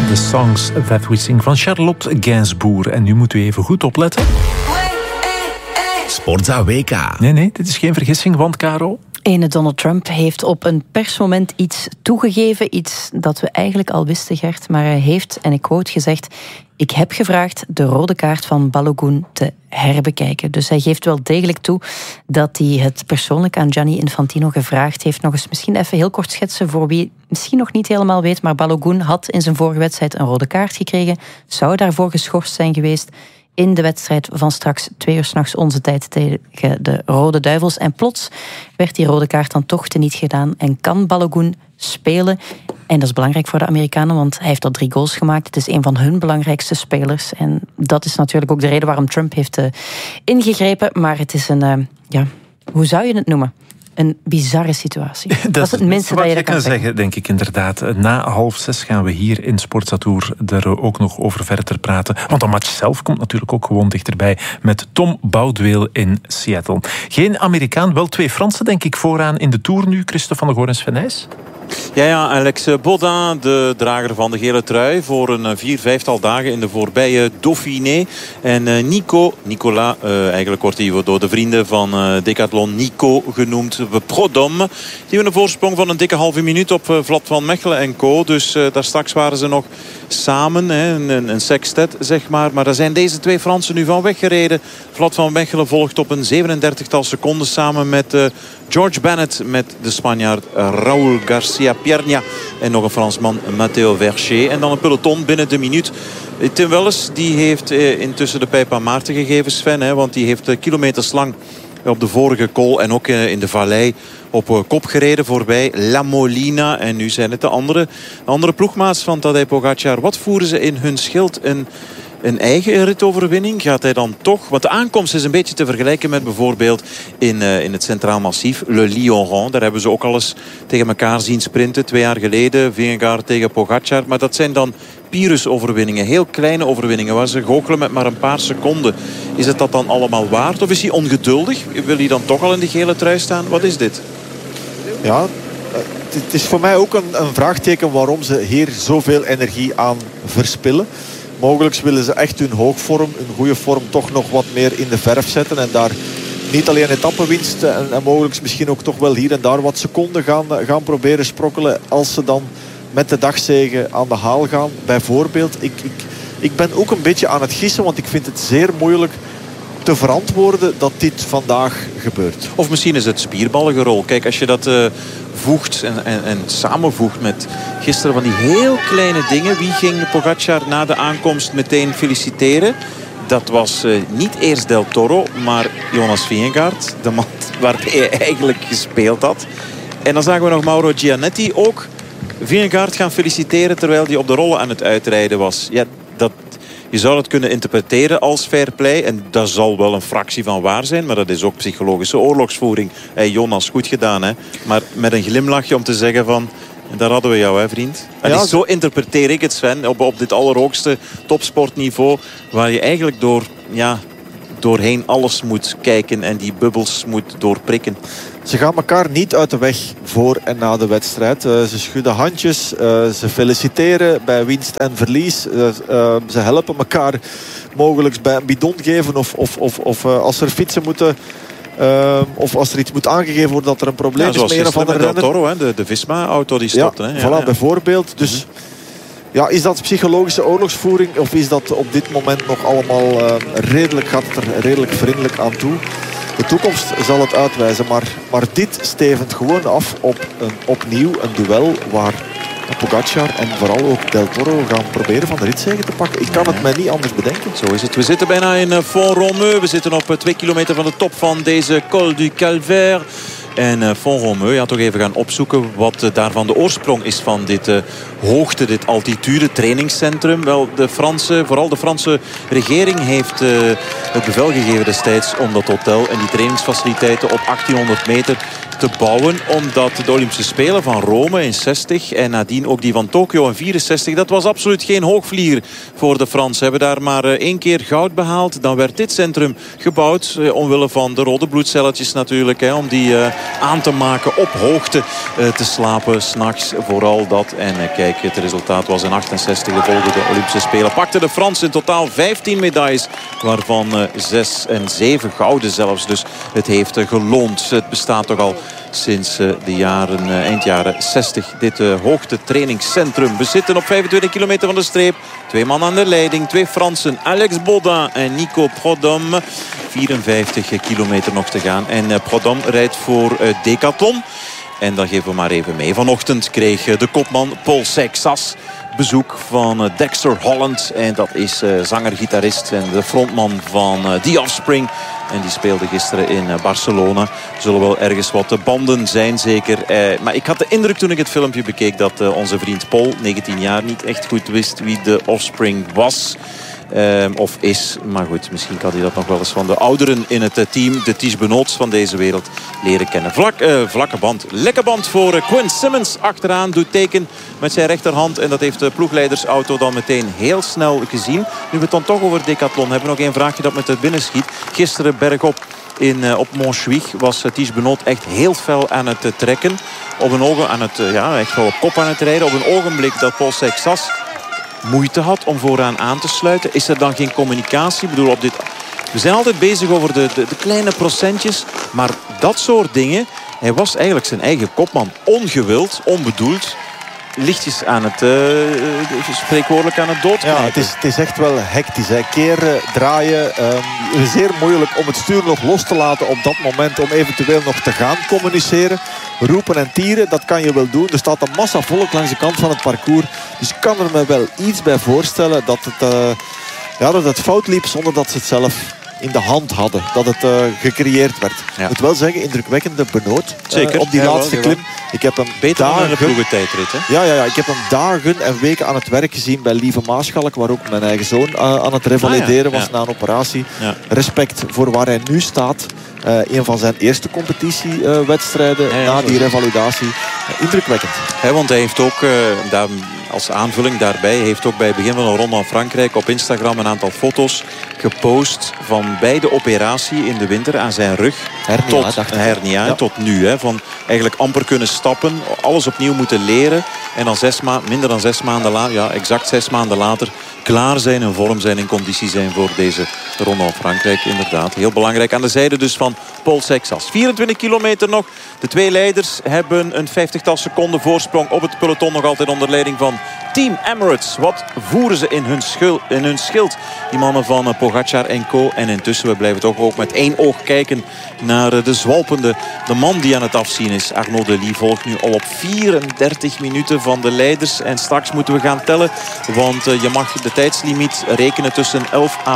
The Songs That We Sing van Charlotte Gainsbourg. En nu moet u even goed opletten. Sportza WK. Nee, dit is geen vergissing, want Caro... Ene Donald Trump heeft op een persmoment iets toegegeven, iets dat we eigenlijk al wisten, Gert, maar hij heeft, en ik quote, gezegd: ik heb gevraagd de rode kaart van Balogun te herbekijken. Dus hij geeft wel degelijk toe dat hij het persoonlijk aan Gianni Infantino gevraagd heeft. Nog eens misschien even heel kort schetsen voor wie misschien nog niet helemaal weet, maar Balogun had in zijn vorige wedstrijd een rode kaart gekregen, zou daarvoor geschorst zijn geweest in de wedstrijd van straks 2 uur 's nachts onze tijd tegen de Rode Duivels. En plots werd die rode kaart dan toch teniet gedaan en kan Balogun spelen. En dat is belangrijk voor de Amerikanen, want hij heeft al 3 goals gemaakt. Het is een van hun belangrijkste spelers. En dat is natuurlijk ook de reden waarom Trump heeft ingegrepen. Maar het is een, hoe zou je het noemen? Een bizarre situatie. Dat is het minste dat je kan zeggen, denk ik inderdaad. Na 5:30 gaan we hier in Sportza Tour er ook nog over verder praten. Want de match zelf komt natuurlijk ook gewoon dichterbij met Tom Boudweel in Seattle. Geen Amerikaan, wel 2 Fransen denk ik vooraan in de Tour nu. Christophe van der Goor en Sven Nys. Ja, Alex Baudin, de drager van de gele trui, voor een 4-5-tal dagen in de voorbije Dauphiné. En Nicolas, eigenlijk wordt hij door de vrienden van Decathlon Nico genoemd, Prudhomme. Die hebben een voorsprong van een dikke halve minuut op Vlad van Mechelen en co. Dus daar straks waren ze nog samen, een sextet zeg maar. Maar daar zijn deze 2 Fransen nu van weggereden. Vlad van Mechelen volgt op een 37-tal seconden samen met George Bennett, met de Spanjaard Raúl García Pierna en nog een Fransman, Matteo Vercher. En dan een peloton binnen de minuut. Tim Welles die heeft intussen de pijp aan Maarten gegeven, Sven. Want die heeft kilometers lang op de vorige col en ook in de vallei op kop gereden voorbij La Molina. En nu zijn het de andere ploegmaats van Tadej Pogacar. Wat voeren ze in hun schild? Een eigen ritoverwinning? Gaat hij dan toch? Want de aankomst is een beetje te vergelijken met bijvoorbeeld in het Centraal Massief. Le Lioran. Daar hebben ze ook al eens tegen elkaar zien sprinten. 2 jaar geleden. Vingegaard tegen Pogacar. Maar dat zijn dan Pyrrhus-overwinningen. Heel kleine overwinningen waar ze goochelen met maar een paar seconden. Is het dat dan allemaal waard? Of is hij ongeduldig? Wil hij dan toch al in de gele trui staan? Wat is dit? Ja, het is voor mij ook een vraagteken waarom ze hier zoveel energie aan verspillen. Mogelijk willen ze echt hun hoogvorm, hun goede vorm toch nog wat meer in de verf zetten. En daar niet alleen etappenwinst en mogelijk misschien ook toch wel hier en daar wat seconden gaan proberen sprokkelen. Als ze dan met de dagzege aan de haal gaan. Bijvoorbeeld, ik ben ook een beetje aan het gissen, want ik vind het zeer moeilijk te verantwoorden dat dit vandaag gebeurt. Of misschien is het spierballengerol. Kijk, als je dat voegt en samenvoegt met gisteren van die heel kleine dingen. Wie ging Pogacar na de aankomst meteen feliciteren? Dat was niet eerst Del Toro, maar Jonas Vingegaard. De man waar hij eigenlijk gespeeld had. En dan zagen we nog Mauro Gianetti ook Vingegaard gaan feliciteren terwijl hij op de rollen aan het uitrijden was. Ja, je zou het kunnen interpreteren als fair play. En dat zal wel een fractie van waar zijn. Maar dat is ook psychologische oorlogsvoering. Hey, Jonas, goed gedaan. Hè? Maar met een glimlachje om te zeggen van... daar hadden we jou, hè, vriend. En ja, zo interpreteer ik het, Sven. Op dit allerhoogste topsportniveau. Waar je eigenlijk doorheen alles moet kijken. En die bubbels moet doorprikken. Ze gaan elkaar niet uit de weg voor en na de wedstrijd. Ze schudden handjes. Ze feliciteren bij winst en verlies. Ze helpen elkaar mogelijk bij een bidon geven. Of als er fietsen moeten... of als er iets moet aangegeven worden dat er een probleem is met een of andere renner. Del Toro, hè, de Visma-auto die stopte. Ja, voilà, bijvoorbeeld. Dus is dat psychologische oorlogsvoering? Of is dat op dit moment nog allemaal gaat het er redelijk vriendelijk aan toe? De toekomst zal het uitwijzen. Maar dit stevend gewoon af op opnieuw een duel waar Pogacar en vooral ook Del Toro gaan proberen van de ritzege te pakken. Ik kan het mij niet anders bedenken. Zo is het. We zitten bijna in Font-Romeu. We zitten op 2 kilometer van de top van deze Col du Calvaire. En Font-Romeu, toch even gaan opzoeken wat daarvan de oorsprong is van dit hoogte, dit altitude trainingscentrum. Wel, vooral de Franse regering heeft het bevel gegeven destijds om dat hotel en die trainingsfaciliteiten op 1800 meter te bouwen. Omdat de Olympische Spelen van Rome in 60 en nadien ook die van Tokio in 64... dat was absoluut geen hoogvlieger voor de Fransen. Ze hebben daar maar 1 keer goud behaald. Dan werd dit centrum gebouwd. Omwille van de rode bloedcelletjes natuurlijk. Om die aan te maken op hoogte te slapen. 's Nachts vooral dat. En kijk, het resultaat was in 68 de volgende Olympische Spelen. Pakten de Fransen in totaal 15 medailles. Waarvan 6 en 7 gouden zelfs. Dus het heeft geloond. Het bestaat toch al sinds eind jaren 60. Dit hoogtetrainingscentrum. We zitten op 25 kilometer van de streep. 2 man aan de leiding. 2 Fransen. Alex Baudin en Nico Prudhomme. 54 kilometer nog te gaan. En Prudhomme rijdt voor Decathlon. En dat geven we maar even mee. Vanochtend kreeg de kopman Paul Seixas bezoek van Dexter Holland. En dat is zanger, gitarist en de frontman van The Offspring. En die speelde gisteren in Barcelona. Er zullen wel ergens wat banden zijn, zeker. Maar ik had de indruk toen ik het filmpje bekeek dat onze vriend Paul, 19 jaar, niet echt goed wist wie The Offspring was. Of is. Maar goed, misschien kan hij dat nog wel eens van de ouderen in het team, de Ties Benoots van deze wereld, leren kennen. Vlakke band. Lekke band voor Quinn Simmons achteraan. Doet teken met zijn rechterhand. En dat heeft de ploegleidersauto dan meteen heel snel gezien. Nu we het dan toch over Decathlon hebben. Nog één vraagje dat met het binnen schiet. Gisteren bergop op Montjuïc was Ties Benoot echt heel fel aan het trekken. Op een ogen aan het, echt wel op kop aan het rijden. Op een ogenblik dat Paul Seixas moeite had om vooraan aan te sluiten. Is er dan geen communicatie? Ik bedoel, we zijn altijd bezig over de kleine procentjes. Maar dat soort dingen. Hij was eigenlijk zijn eigen kopman ongewild, onbedoeld. Lichtjes aan het spreekwoordelijk aan het doodknijpen. Ja, het is echt wel hectisch. Hè. Keren, draaien. Zeer moeilijk om het stuur nog los te laten op dat moment. Om eventueel nog te gaan communiceren. Roepen en tieren, dat kan je wel doen. Er staat een massa volk langs de kant van het parcours. Dus ik kan er me wel iets bij voorstellen dat het fout liep zonder dat ze het zelf in de hand hadden. Dat het gecreëerd werd. Ja. Ik moet wel zeggen, indrukwekkende Benoot. Zeker. Op die laatste klim. Ik heb hem beter dan in de ploegentijdrit. Ja, ik heb hem dagen en weken aan het werk gezien bij Lieve Maaschalk, waar ook mijn eigen zoon aan het revalideren was na een operatie. Ja. Respect voor waar hij nu staat. Een van zijn eerste competitiewedstrijden na die revalidatie. Indrukwekkend. Want hij heeft ook, als aanvulling daarbij, heeft ook bij het begin van de Ronde van Frankrijk op Instagram een aantal foto's gepost van bij de operatie in de winter aan zijn rug. Hernia, tot nu. Van eigenlijk amper kunnen stappen, alles opnieuw moeten leren. En dan minder dan 6 maanden later, exact 6 maanden later, klaar zijn, in vorm zijn, in conditie zijn voor deze Ronde van Frankrijk. Inderdaad, heel belangrijk. Aan de zijde dus van Paul Seixas. 24 kilometer nog. De 2 leiders hebben een 50-tal seconden voorsprong op het peloton. Nog altijd onder leiding van Team Emirates. Wat voeren ze in hun schild? Die mannen van Pogacar en co. En intussen, we blijven toch ook met 1 oog kijken naar de zwalpende. De man die aan het afzien is. Arnaud Delis volgt nu al op 34 minuten van de leiders. En straks moeten we gaan tellen. Want je mag de tijdslimiet rekenen tussen 11 à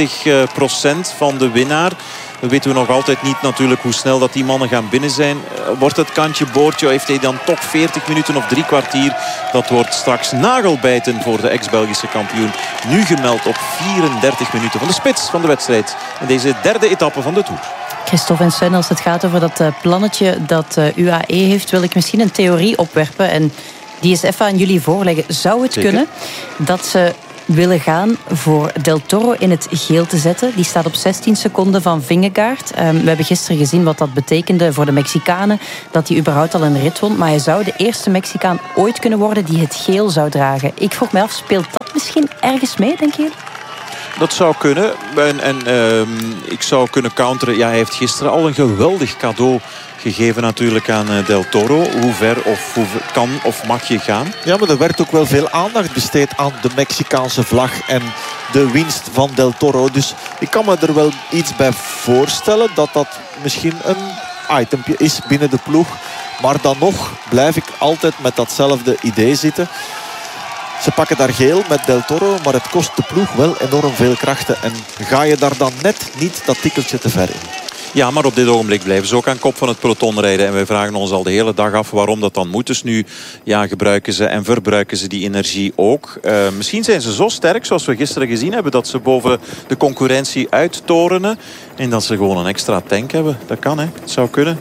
20% van de winnaar. Dan weten we nog altijd niet natuurlijk hoe snel dat die mannen gaan binnen zijn. Wordt het kantje boordje? Heeft hij dan toch 40 minuten of 3 kwartier? Dat wordt straks nagelbijten voor de ex-Belgische kampioen. Nu gemeld op 34 minuten van de spits van de wedstrijd. In deze 3e etappe van de Tour. Christophe en Sven, als het gaat over dat plannetje dat UAE heeft, wil ik misschien een theorie opwerpen. En die is even aan jullie voorleggen. Zou het kunnen dat ze willen gaan voor Del Toro in het geel te zetten? Die staat op 16 seconden van Vingegaard. We hebben gisteren gezien wat dat betekende voor de Mexicanen. Dat hij überhaupt al een rit won. Maar hij zou de eerste Mexicaan ooit kunnen worden die het geel zou dragen. Ik vroeg me af, speelt dat misschien ergens mee, denk je? Dat zou kunnen. En ik zou kunnen counteren. Ja, hij heeft gisteren al een geweldig cadeau gegeven natuurlijk aan Del Toro. Hoe ver kan of mag je gaan? Ja, maar er werd ook wel veel aandacht besteed aan de Mexicaanse vlag en de winst van Del Toro. Dus ik kan me er wel iets bij voorstellen dat dat misschien een itempje is binnen de ploeg. Maar dan nog blijf ik altijd met datzelfde idee zitten. Ze pakken daar geel met Del Toro, maar het kost de ploeg wel enorm veel krachten. En ga je daar dan net niet dat tikkeltje te ver in? Ja, maar op dit ogenblik blijven ze ook aan kop van het peloton rijden. En wij vragen ons al de hele dag af waarom dat dan moet. Dus nu gebruiken ze en verbruiken ze die energie ook. Misschien zijn ze zo sterk, zoals we gisteren gezien hebben, dat ze boven de concurrentie uittorenen. En dat ze gewoon een extra tank hebben. Dat kan, hè. Het zou kunnen, ja.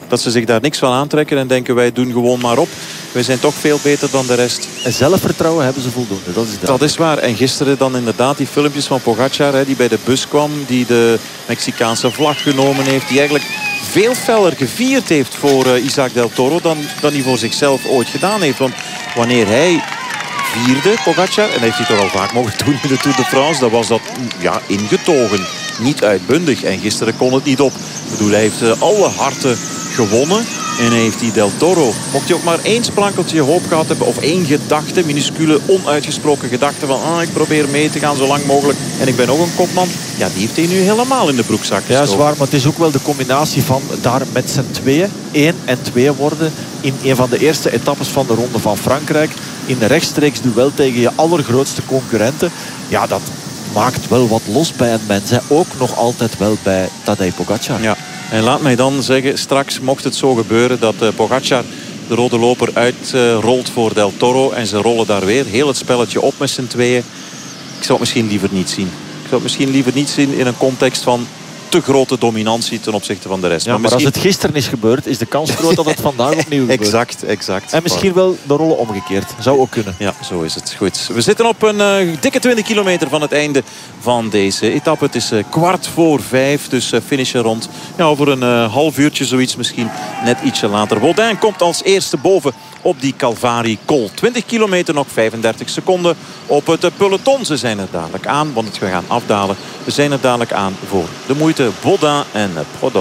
dat ze zich daar niks van aantrekken en denken wij doen gewoon maar op. Wij zijn toch veel beter dan de rest. En zelfvertrouwen hebben ze voldoende. Dat is waar. En gisteren dan inderdaad die filmpjes van Pogačar, die bij de bus kwam, die de Mexicaanse vlag genomen heeft, die eigenlijk veel feller gevierd heeft voor Isaac Del Toro dan hij voor zichzelf ooit gedaan heeft. Want wanneer hij vierde, Pogačar, en heeft hij toch al vaak mogen doen in de Tour de France, dan was dat ingetogen, niet uitbundig. En gisteren kon het niet op. Ik bedoel, hij heeft alle harten gewonnen. En heeft die Del Toro, mocht hij ook maar één sprankeltje hoop gehad hebben, of één gedachte, minuscule, onuitgesproken gedachte van ik probeer mee te gaan zo lang mogelijk en ik ben ook een kopman. Ja, die heeft hij nu helemaal in de broekzak gestoken. Ja, zwaar, maar het is ook wel de combinatie van daar met z'n tweeën 1 en 2 worden in een van de eerste etappes van de Ronde van Frankrijk. In een rechtstreeks duel tegen je allergrootste concurrenten. Ja, dat maakt wel wat los bij een mens. Hè. Ook nog altijd wel bij Tadej Pogačar. Ja. En laat mij dan zeggen, straks mocht het zo gebeuren dat Pogačar de rode loper uitrolt voor Del Toro. En ze rollen daar weer heel het spelletje op met z'n tweeën. Ik zou het misschien liever niet zien. Ik zou het misschien liever niet zien in een context van te grote dominantie ten opzichte van de rest. Ja, maar misschien... als het gisteren is gebeurd, is de kans groot dat het vandaag opnieuw gebeurt. Exact. En misschien wel de rollen omgekeerd. Zou ook kunnen. Ja, zo is het. Goed. We zitten op een dikke 20 kilometer van het einde van deze etappe. Het is 4:15, dus finishen rond over een half uurtje zoiets, misschien net ietsje later. Baudin komt als eerste boven op die Calvary Col. 20 kilometer, nog 35 seconden op het peloton. Ze zijn er dadelijk aan, want we gaan afdalen. We zijn er dadelijk aan voor de moeite. Baudin en Prodhomme.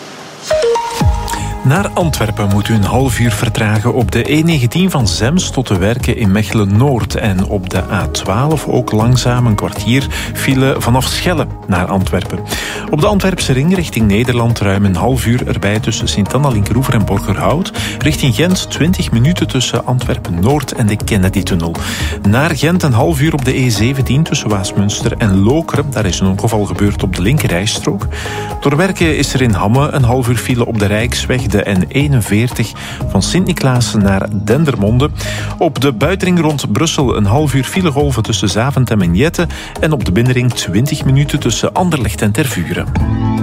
Naar Antwerpen moet u een half uur vertragen op de E19 van Zems tot de Werken in Mechelen-Noord. En op de A12 ook langzaam een kwartier file vanaf Schelle naar Antwerpen. Op de Antwerpse ring richting Nederland ruim een half uur erbij tussen Sint-Anna-Linkeroever en Borgerhout. Richting Gent 20 minuten tussen Antwerpen-Noord en de Kennedy-tunnel. Naar Gent een half uur op de E17 tussen Waasmunster en Lokeren. Daar is een ongeval gebeurd op de linkerrijstrook. Door Werken is er in Hamme een half uur file op de Rijksweg, de N41 van Sint-Niklaas naar Dendermonde. Op de buitenring rond Brussel een half uur filegolven tussen Zaventem en Jette. En op de binnenring 20 minuten tussen Anderlecht en Tervuren.